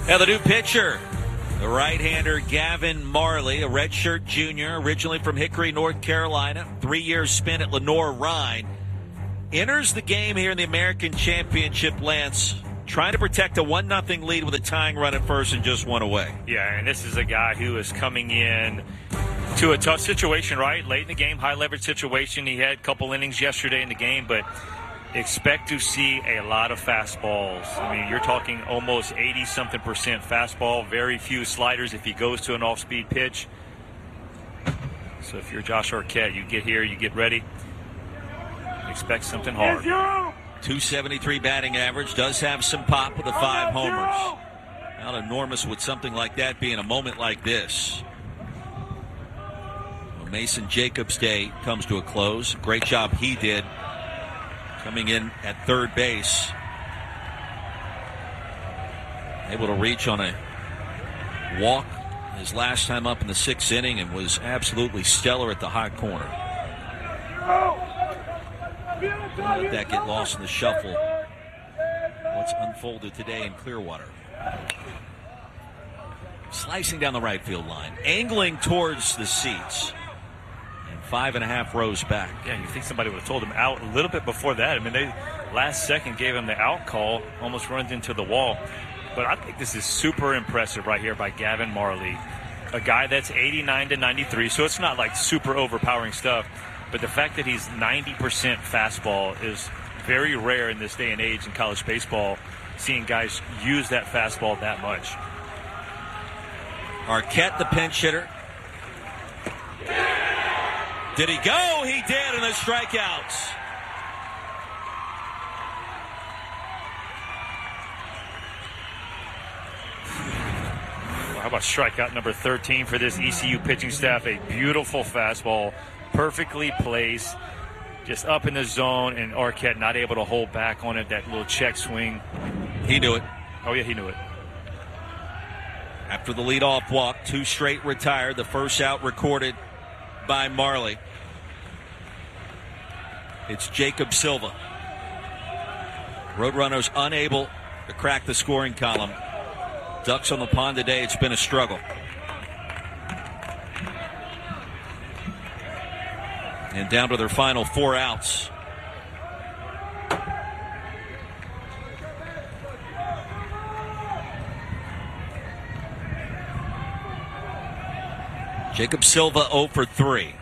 Now the new pitcher, the right-hander Gavin Marley, a redshirt junior, originally from Hickory, North Carolina, 3-year spent at Lenoir-Rhyne, enters the game here in the American Championship, Lance, trying to protect a 1-0 lead with a tying run at first and just one away. Yeah, and this is a guy who is coming in to a tough situation, right? Late in the game, high-leverage situation. He had a couple innings yesterday in the game, but expect to see a lot of fastballs. I mean, you're talking almost 80-something% fastball, very few sliders if he goes to an off-speed pitch. So if you're Josh Arquette, you get here, you get ready, expect something hard. 273 batting average, does have some pop with the 5 homers. Not enormous with something like that being a moment like this. Well, Mason Jacobs' day comes to a close. Great job he did coming in at third base. Able to reach on a walk his last time up in the 6th inning and was absolutely stellar at the high corner. Don't let that get lost in the shuffle. What's unfolded today in Clearwater. Slicing down the right field line, angling towards the seats. 5.5 rows back. Yeah, you think somebody would have told him out a little bit before that. I mean, they last second gave him the out call, almost runs into the wall. But I think this is super impressive right here by Gavin Marley, a guy that's 89-93, so it's not like super overpowering stuff. But the fact that he's 90% fastball is very rare in this day and age in college baseball, seeing guys use that fastball that much. Arquette, the pinch hitter. Did he go? He did, and the strikeouts. Well, how about strikeout number 13 for this ECU pitching staff? A beautiful fastball, perfectly placed, just up in the zone, and Arquette not able to hold back on it, that little check swing. He knew it. Oh, yeah, he knew it. After the leadoff walk, 2 straight retired, the first out recorded by Marley. It's Jacob Silva. Roadrunners unable to crack the scoring column. Ducks on the pond today, it's been a struggle. And down to their final 4 outs. Jacob Silva 0 for 3.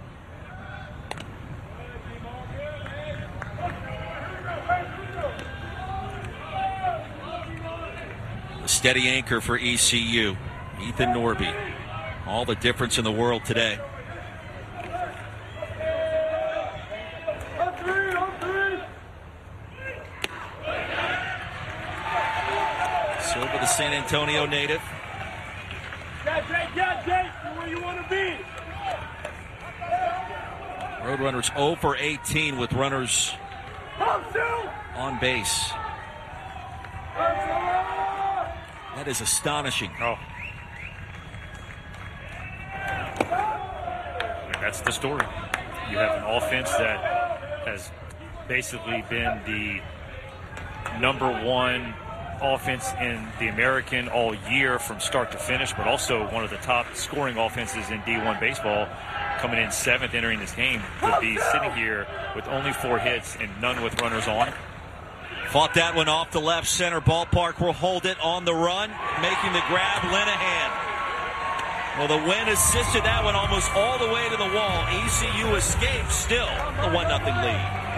A steady anchor for ECU, Ethan Norby. All the difference in the world today. Silva, the San Antonio native. Where you want to be. Roadrunners 0 for 18 with runners on base. That is astonishing. Oh. That's the story. You have an offense that has basically been the number 1 offense in the American all year from start to finish, but also one of the top scoring offenses in D1 baseball, coming in 7th entering this game, would be sitting here with only 4 hits and none with runners on. Fought that one off the left center. Ballpark will hold it on the run, making the grab. Linehan. Well, the wind assisted that one almost all the way to the wall. ECU escapes still a 1-0 lead.